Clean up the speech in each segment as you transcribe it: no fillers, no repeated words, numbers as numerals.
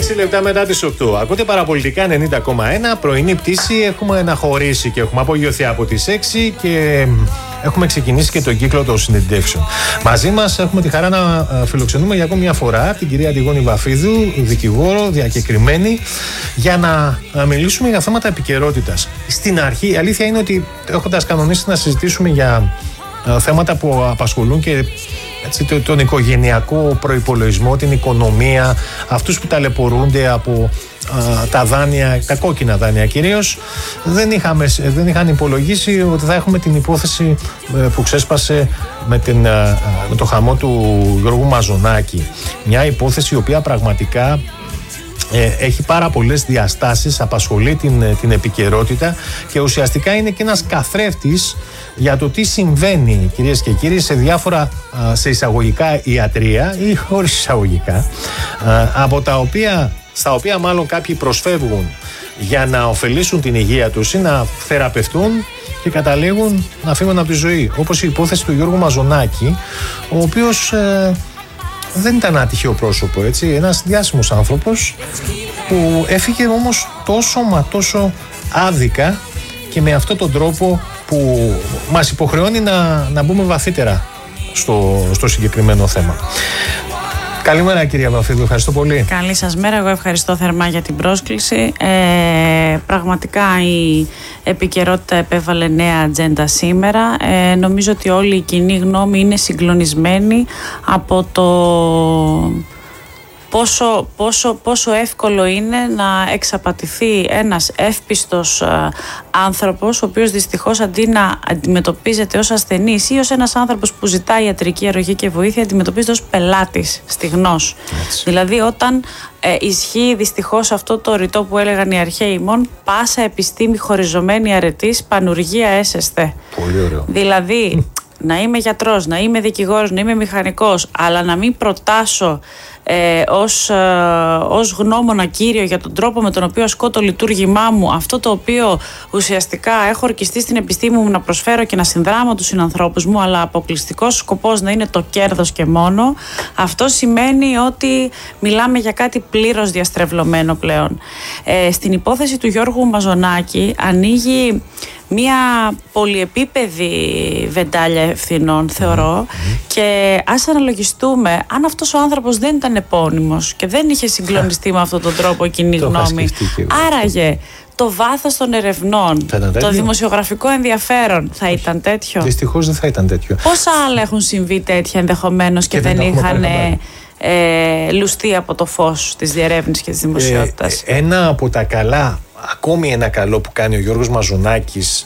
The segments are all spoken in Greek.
6 λεπτά μετά τις 8. Ακούτε Παραπολιτικά 90,1. Πρωινή πτήση. Έχουμε αναχωρήσει και έχουμε απογειωθεί από τις 6 και έχουμε ξεκινήσει και τον κύκλο των συνεντεύξεων. Μαζί μας έχουμε τη χαρά να φιλοξενούμε για ακόμη μια φορά την κυρία Αντιγόνη Βαφίδου, δικηγόρο, διακεκριμένη, για να μιλήσουμε για θέματα επικαιρότητας. Στην αρχή, η αλήθεια είναι ότι έχοντας κανονίσει να συζητήσουμε για θέματα που απασχολούν και έτσι, τον οικογενειακό προϋπολογισμό, την οικονομία, αυτούς που ταλαιπωρούνται από τα δάνεια, τα κόκκινα δάνεια κυρίως, δεν είχαν υπολογίσει ότι θα έχουμε την υπόθεση που ξέσπασε με το χαμό του Γιώργου Μαζονάκη. Μια υπόθεση η οποία πραγματικά έχει πάρα πολλές διαστάσεις, απασχολεί την επικαιρότητα και ουσιαστικά είναι και ένας καθρέφτης για το τι συμβαίνει, κυρίες και κύριοι, σε διάφορα σε εισαγωγικά ιατρεία ή χωρίς εισαγωγικά, στα οποία μάλλον κάποιοι προσφεύγουν για να ωφελήσουν την υγεία τους ή να θεραπευτούν και καταλήγουν να φύγουν από τη ζωή. Όπως η υπόθεση του Γιώργου Μαζονάκη, ο οποίος δεν ήταν άτυχο πρόσωπο, έτσι, ένας διάσημος άνθρωπος που έφυγε όμως τόσο άδικα και με αυτόν τον τρόπο που μας υποχρεώνει να μπούμε βαθύτερα στο συγκεκριμένο θέμα. Καλημέρα κυρία Βαφίδου, ευχαριστώ πολύ. Καλή σας μέρα, εγώ ευχαριστώ θερμά για την πρόσκληση. Πραγματικά η επικαιρότητα επέβαλε νέα ατζέντα σήμερα. Νομίζω ότι όλη η κοινή γνώμη είναι συγκλονισμένη από το πόσο εύκολο είναι να εξαπατηθεί ένας εύπιστος άνθρωπος, ο οποίος δυστυχώς αντί να αντιμετωπίζεται ως ασθενής ή ως ένας άνθρωπος που ζητάει ιατρική αρρωγή και βοήθεια, αντιμετωπίζεται ως πελάτης, στιγνός. Δηλαδή όταν ισχύει δυστυχώς αυτό το ρητό που έλεγαν οι αρχαίοι ημών, πάσα επιστήμη χωριζομένη αρετής, πανουργία έσεσθε. Πολύ ωραίο. Δηλαδή να είμαι γιατρός, να είμαι δικηγόρος, να είμαι μηχανικός, αλλά να μην προτάσω ως γνώμονα κύριο για τον τρόπο με τον οποίο ασκώ το λειτουργήμά μου, αυτό το οποίο ουσιαστικά έχω ορκιστεί στην επιστήμη μου να προσφέρω και να συνδράμω τους συνανθρώπους μου, αλλά αποκλειστικός σκοπός να είναι το κέρδος και μόνο, αυτό σημαίνει ότι μιλάμε για κάτι πλήρως διαστρεβλωμένο πλέον. Στην υπόθεση του Γιώργου Μαζονάκη ανοίγει μια πολυεπίπεδη βεντάλια ευθυνών, θεωρώ, και ας αναλογιστούμε, αν αυτός ο άνθρωπος δεν ήταν επώνυμος και δεν είχε συγκλονιστεί με αυτόν τον τρόπο η κοινή γνώμη, άραγε το βάθος των ερευνών, το δημοσιογραφικό ενδιαφέρον θα ήταν τέτοιο? Δυστυχώς δεν θα ήταν τέτοιο. Πόσα άλλα έχουν συμβεί τέτοια ενδεχομένως και δεν είχαν λουστεί από το φως της διερεύνησης και της δημοσιότητας? Ένα από τα καλά, ακόμη ένα καλό που κάνει ο Γιώργος Μαζονάκης,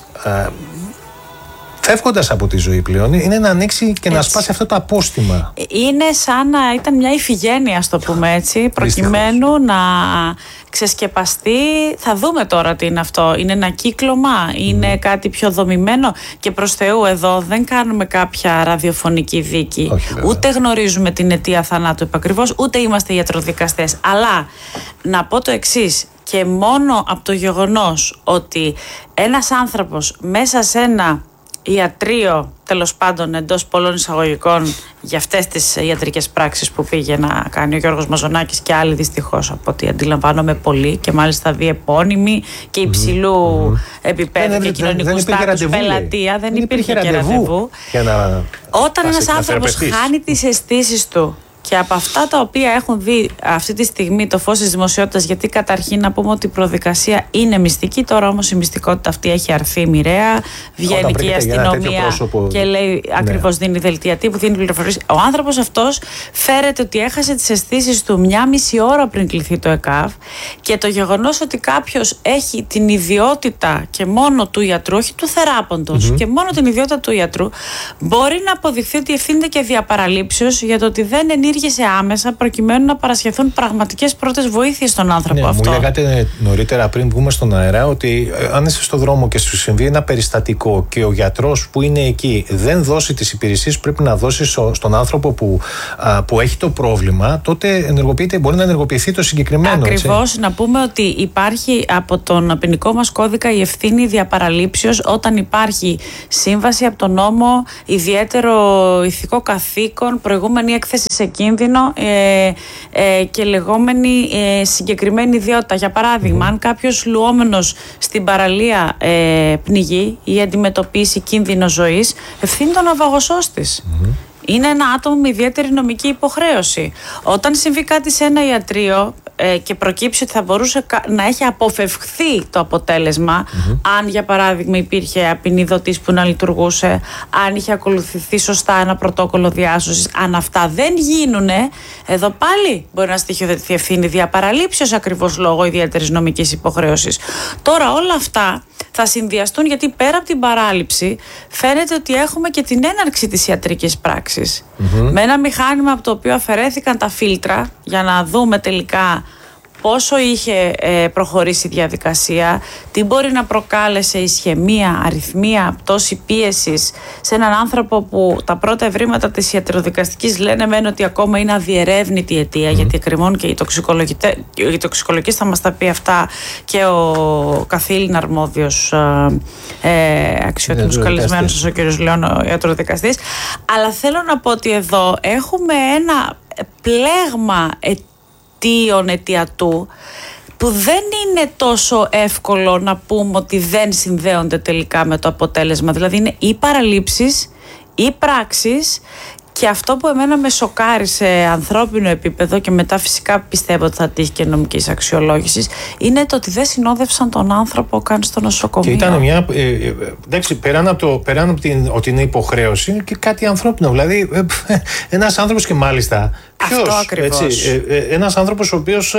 φεύγοντας από τη ζωή πλέον, είναι να ανοίξει και να σπάσει αυτό το απόστημα. Είναι σαν να ήταν μια ηφηγένεια, ας το πούμε έτσι, προκειμένου να ξεσκεπαστεί. Θα δούμε τώρα τι είναι αυτό. Είναι ένα κύκλωμα, είναι κάτι πιο δομημένο? Και προς Θεού, εδώ δεν κάνουμε κάποια ραδιοφωνική δίκη. Όχι, ούτε γνωρίζουμε την αιτία θανάτου επακριβώς, ούτε είμαστε ιατροδικαστές. Αλλά να πω το εξής. Και μόνο από το γεγονός ότι ένας άνθρωπος μέσα σε ένα ιατρείο, τέλος πάντων εντός πολλών εισαγωγικών, για αυτές τις ιατρικές πράξεις που πήγε να κάνει ο Γιώργος Μαζονάκης και άλλοι δυστυχώς, από ό,τι αντιλαμβάνομαι, πολλοί και μάλιστα διεπώνυμοι και υψηλού επίπεδου και κοινωνικού στάτους, πελατεία, δεν υπήρχε και ραντεβού. Όταν ένας άνθρωπος χάνει τις αισθήσεις του και από αυτά τα οποία έχουν δει αυτή τη στιγμή το φως της δημοσιότητας, γιατί καταρχήν να πούμε ότι η προδικασία είναι μυστική, τώρα όμως η μυστικότητα αυτή έχει αρθεί μοιραία, βγαίνει και η αστυνομία και λέει ακριβώς, δίνει δελτία τύπου, δίνει πληροφορίες. Ο άνθρωπος αυτός φέρεται ότι έχασε τις αισθήσεις του μια μισή ώρα πριν κληθεί το ΕΚΑΒ, και το γεγονός ότι κάποιος έχει την ιδιότητα και μόνο του ιατρού, όχι του θεράποντος, και μόνο την ιδιότητα του ιατρού, μπορεί να αποδειχθεί ότι ευθύνεται και διαπαραλήψεως για το ότι δεν ενήργησε άμεσα προκειμένου να παρασχεθούν πραγματικές πρώτες βοήθειες στον άνθρωπο αυτό. Μου λέγατε νωρίτερα πριν βγούμε στον αέρα ότι αν είσαι στον δρόμο και σου συμβεί ένα περιστατικό και ο γιατρός που είναι εκεί δεν δώσει τις υπηρεσίες που πρέπει να δώσει στον άνθρωπο που έχει το πρόβλημα, τότε μπορεί να ενεργοποιηθεί το συγκεκριμένο. Ακριβώς, να πούμε ότι υπάρχει από τον ποινικό μας κώδικα η ευθύνη διαπαραλήψεως όταν υπάρχει σύμβαση από τον νόμο, ιδιαίτερο ηθικό καθήκον, προηγούμενη έκθεση σε κίνδυνο και λεγόμενη συγκεκριμένη ιδιότητα. Για παράδειγμα, αν κάποιος λουόμενος στην παραλία πνιγεί ή αντιμετωπίσει κίνδυνο ζωής, ευθύνει τον ναυαγοσός της. Είναι ένα άτομο με ιδιαίτερη νομική υποχρέωση. Όταν συμβεί κάτι σε ένα ιατρείο και προκύψει ότι θα μπορούσε να έχει αποφευχθεί το αποτέλεσμα, αν για παράδειγμα υπήρχε απεινιδωτής που να λειτουργούσε, αν είχε ακολουθηθεί σωστά ένα πρωτόκολλο διάσωσης, αν αυτά δεν γίνουνε, εδώ πάλι μπορεί να στοιχειοθετηθεί ευθύνη διαπαραλήψεως ακριβώς λόγω ιδιαίτερης νομικής υποχρέωσης. Τώρα όλα αυτά θα συνδυαστούν, γιατί πέρα από την παράληψη φαίνεται ότι έχουμε και την έναρξη της ιατρικής πράξης. Με ένα μηχάνημα από το οποίο αφαιρέθηκαν τα φίλτρα για να δούμε τελικά πόσο είχε προχωρήσει η διαδικασία, τι μπορεί να προκάλεσε ισχαιμία, αριθμία, πτώση πίεσης σε έναν άνθρωπο που τα πρώτα ευρήματα της ιατροδικαστικής λένε μεν ότι ακόμα είναι αδιερεύνητη η αιτία, γιατί εκκρεμώνουν και οι τοξικολογικοί, θα μας τα πει αυτά και ο καθήλυνα αρμόδιος αξιότιμος καλεσμένος, ο κ. Λεόν, ο ιατροδικαστής. Αλλά θέλω να πω ότι εδώ έχουμε ένα πλέγμα αιτιατού που δεν είναι τόσο εύκολο να πούμε ότι δεν συνδέονται τελικά με το αποτέλεσμα. Δηλαδή είναι ή παραλήψεις ή πράξεις, και αυτό που εμένα με σοκάρει σε ανθρώπινο επίπεδο, και μετά φυσικά πιστεύω ότι θα τύχει και νομικής αξιολόγησης, είναι το ότι δεν συνόδευσαν τον άνθρωπο καν στο νοσοκομείο. Και ήταν μια. Εντάξει, πέραν από ότι είναι υποχρέωση, είναι και κάτι ανθρώπινο. Δηλαδή, ένας άνθρωπος, και μάλιστα. Αυτό ακριβώς. Ένας άνθρωπος ο οποίος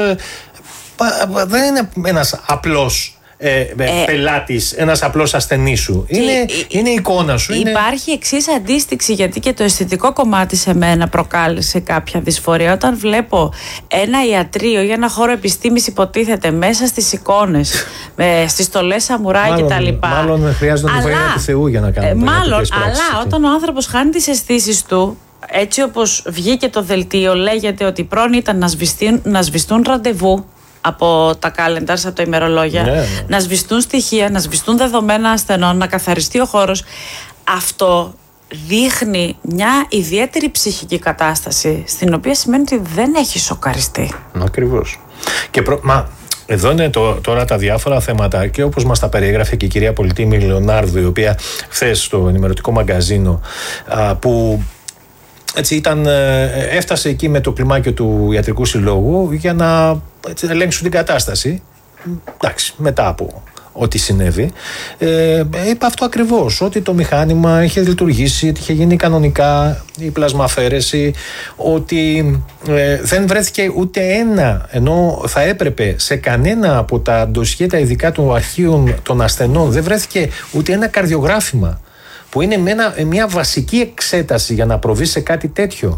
δεν είναι ένας απλός πελάτης, ένας απλός ασθενής σου. Είναι η εικόνα σου. Υπάρχει εξής αντίστοιξη, γιατί και το αισθητικό κομμάτι σε μένα προκάλεσε κάποια δυσφορία. Όταν βλέπω ένα ιατρείο ή ένα χώρο επιστήμης, υποτίθεται, μέσα στις εικόνες, στις στολές σαμουράι κτλ. Μάλλον χρειάζεται να βοήθεια του Θεού για να κάνουμε μάλλον, αλλά όταν ο άνθρωπος χάνει τις αισθήσεις του, έτσι όπως βγήκε το δελτίο, λέγεται ότι πρώτον ήταν να σβηστούν ραντεβού από τα calendars, από τα ημερολόγια, να σβηστούν στοιχεία, να σβηστούν δεδομένα ασθενών, να καθαριστεί ο χώρος. Αυτό δείχνει μια ιδιαίτερη ψυχική κατάσταση, στην οποία σημαίνει ότι δεν έχει σοκαριστεί. Ακριβώς. Εδώ είναι τώρα τα διάφορα θέματα, και όπως μας τα περιέγραφε και η κυρία Πολιτήμη Λεωνάρδου, η οποία χθες στο ενημερωτικό μαγκαζίνο, που έτσι έφτασε εκεί με το κλιμάκιο του Ιατρικού Συλλόγου για να ελέγξουν την κατάσταση. Εντάξει, μετά από ό,τι συνέβη, είπε αυτό ακριβώς, ότι το μηχάνημα είχε λειτουργήσει, ότι είχε γίνει κανονικά η πλασμαφαίρεση, ότι δεν βρέθηκε ούτε ένα, ενώ θα έπρεπε σε κανένα από τα ντοσιέ τα ειδικά των αρχείων των ασθενών, δεν βρέθηκε ούτε ένα καρδιογράφημα, που είναι μια βασική εξέταση για να προβεί σε κάτι τέτοιο.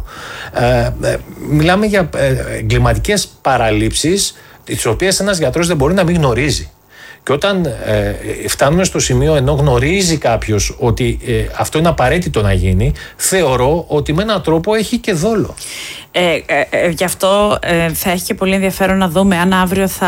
Μιλάμε για εγκληματικές παραλήψεις, τις οποίες ένας γιατρός δεν μπορεί να μην γνωρίζει. Και όταν φτάνουμε στο σημείο, ενώ γνωρίζει κάποιος ότι αυτό είναι απαραίτητο να γίνει, θεωρώ ότι με έναν τρόπο έχει και δόλο. Γι' αυτό θα έχει και πολύ ενδιαφέρον να δούμε αν αύριο θα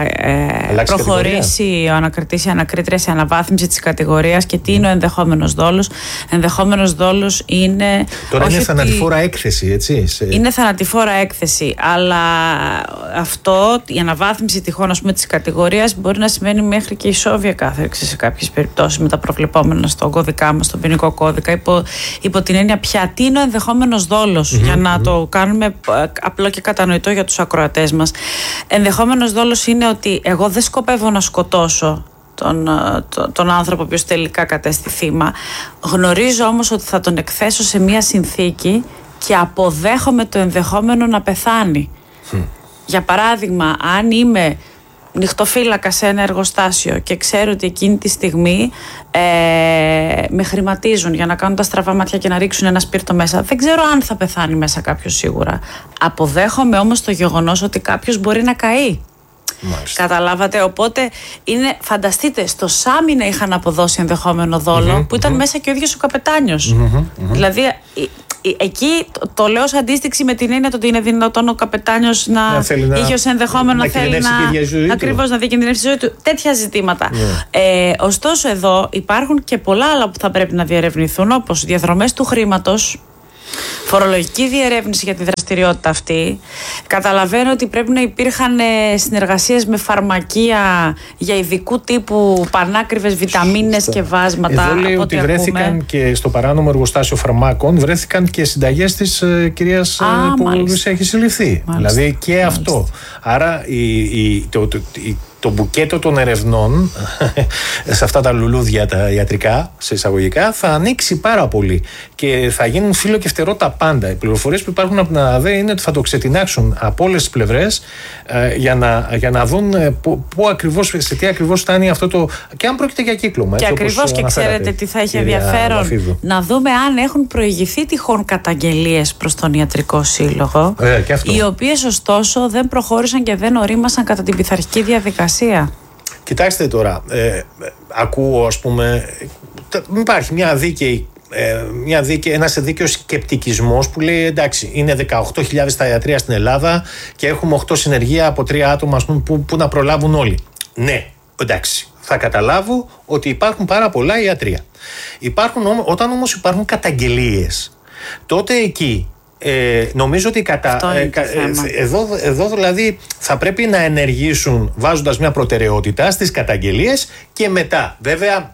προχωρήσει ο ανακριτής ή ανακρίτρια σε αναβάθμιση της κατηγορίας και τι είναι ο ενδεχόμενος δόλος. Ενδεχόμενος δόλος είναι. Τώρα είναι θανατηφόρα έκθεση, έτσι. Είναι θανατηφόρα έκθεση, αλλά αυτό, η αναβάθμιση τυχόν, ας πούμε, της κατηγορίας μπορεί να σημαίνει μέχρι και ισόβια κάθερξη σε κάποιες περιπτώσεις με τα προβλεπόμενα στον κώδικά μας, στον ποινικό κώδικα, υπό την έννοια πια τι είναι ο ενδεχόμενος δόλος, για να το κάνουμε απλό και κατανοητό για τους ακροατές μας. Ενδεχόμενος δόλος είναι ότι εγώ δεν σκοπεύω να σκοτώσω τον άνθρωπο ο οποίος τελικά κατέστη θύμα. Γνωρίζω όμως ότι θα τον εκθέσω σε μια συνθήκη και αποδέχομαι το ενδεχόμενο να πεθάνει. Για παράδειγμα, αν είμαι νυχτοφύλακα σε ένα εργοστάσιο και ξέρω ότι εκείνη τη στιγμή με χρηματίζουν για να κάνουν τα στραβά μάτια και να ρίξουν ένα σπίρτο μέσα, δεν ξέρω αν θα πεθάνει μέσα κάποιος σίγουρα. Αποδέχομαι όμως το γεγονός ότι κάποιος μπορεί να καεί. Μάλιστα. Καταλάβατε, οπότε φανταστείτε, στο Σάμι είχαν αποδώσει ενδεχόμενο δόλο που ήταν μέσα και ο ίδιος ο καπετάνιος. Δηλαδή εκεί το λέω ως αντίστοιξη με την έννοια ότι είναι δυνατόν ο καπετάνιος να είχε ως ενδεχόμενο να θέλει να διακινδυνεύσει τη ζωή του. Τέτοια ζητήματα. Ωστόσο εδώ υπάρχουν και πολλά άλλα που θα πρέπει να διερευνηθούν, όπως διαδρομές του χρήματος. φορολογική διερεύνηση για τη δραστηριότητα αυτή. Καταλαβαίνω ότι πρέπει να υπήρχαν συνεργασίες με φαρμακεία για ειδικού τύπου πανάκριβες βιταμίνες και βάσματα. Εδώ λέει ότι βρέθηκαν και στο παράνομο εργοστάσιο φαρμάκων, βρέθηκαν και συνταγές της κυρίας που έχει συλληφθεί. Μάλιστα. Δηλαδή και αυτό. Άρα το μπουκέτο των ερευνών σε αυτά τα λουλούδια τα ιατρικά, σε εισαγωγικά, θα ανοίξει πάρα πολύ και θα γίνουν φύλλο και φτερό τα πάντα. Οι πληροφορίες που υπάρχουν από την ΑΔΕ είναι ότι θα το ξετινάξουν από όλες τις πλευρές για να δουν σε τι ακριβώς φτάνει αυτό το. Και αν πρόκειται για κύκλωμα. Και ακριβώς, και ξέρετε τι θα έχει ενδιαφέρον, να δούμε αν έχουν προηγηθεί τυχόν καταγγελίες προς τον Ιατρικό Σύλλογο, οι οποίες ωστόσο δεν προχώρησαν και δεν ορίμασαν κατά την πειθαρχική διαδικασία. Κοιτάξτε τώρα, ακούω, ας πούμε, υπάρχει ένας δίκαιος σκεπτικισμός που λέει εντάξει, είναι 18.000 τα ιατρεία στην Ελλάδα και έχουμε 8 συνεργεία από 3 άτομα, ας πούμε, που να προλάβουν όλοι. Ναι, εντάξει, θα καταλάβω ότι υπάρχουν πάρα πολλά ιατρεία. Όταν όμως υπάρχουν καταγγελίες, τότε εκεί νομίζω ότι εδώ δηλαδή θα πρέπει να ενεργήσουν βάζοντας μια προτεραιότητα στις καταγγελίες και μετά βέβαια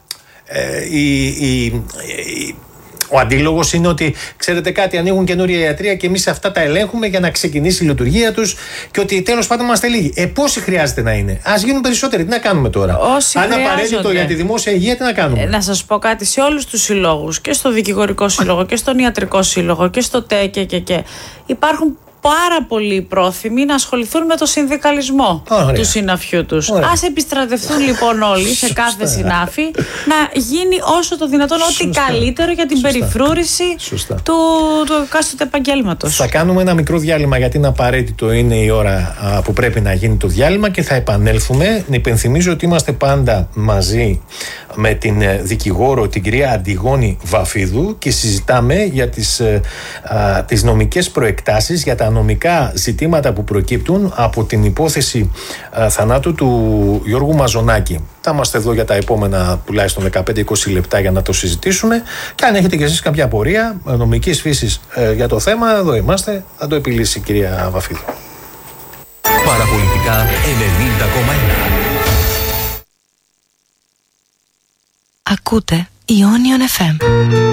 ο αντίλογος είναι ότι ξέρετε κάτι, ανοίγουν καινούρια ιατρεία και εμείς αυτά τα ελέγχουμε για να ξεκινήσει η λειτουργία τους και ότι τέλος πάντων είμαστε λίγοι. Πόσοι χρειάζεται να είναι? Ας γίνουν περισσότεροι. Τι να κάνουμε τώρα? Αν απαραίτητο για τη δημόσια υγεία, τι να κάνουμε? Να σας πω κάτι, σε όλους τους συλλόγους, και στο Δικηγορικό Σύλλογο και στον Ιατρικό Σύλλογο και στο ΤΕΚ και υπάρχουν πάρα πολύ πρόθυμοι να ασχοληθούν με το συνδικαλισμό του συναφιού τους. Ας επιστρατευτούν λοιπόν όλοι σε κάθε συνάφη να γίνει όσο το δυνατόν ό,τι καλύτερο για την περιφρούρηση του εκάστοτε επαγγέλματος. Θα κάνουμε ένα μικρό διάλειμμα γιατί είναι απαραίτητο, είναι η ώρα που πρέπει να γίνει το διάλειμμα και θα επανέλθουμε. Να υπενθυμίζω ότι είμαστε πάντα μαζί με την δικηγόρο, την κυρία Αντιγόνη Βαφίδου, και συζητάμε για τις νομικές προεκτάσεις, για τα νομικά ζητήματα που προκύπτουν από την υπόθεση θανάτου του Γιώργου Μαζονάκη. Θα είμαστε εδώ για τα επόμενα τουλάχιστον 15-20 λεπτά για να το συζητήσουμε, και αν έχετε και εσείς κάποια απορία νομικής φύσης για το θέμα, εδώ είμαστε, θα το επιλύσει η κυρία Βαφίδου. Παραπολιτικά 90,1. Ακούτε Ionion FM.